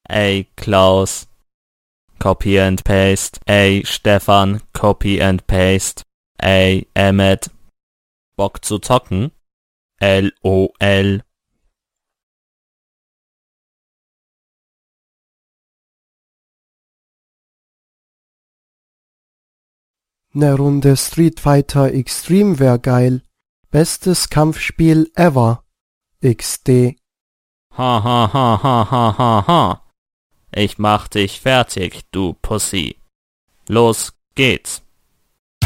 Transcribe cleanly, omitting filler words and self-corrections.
Ey Klaus, Copy and Paste. Ey Stefan, Copy and Paste. Ey Emmet, Bock zu zocken? LOL. 'Ne Runde Street Fighter Extreme wär geil. Bestes Kampfspiel ever. XD. Ha ha ha ha ha ha ha. Ich mach dich fertig, du Pussy. Los geht's.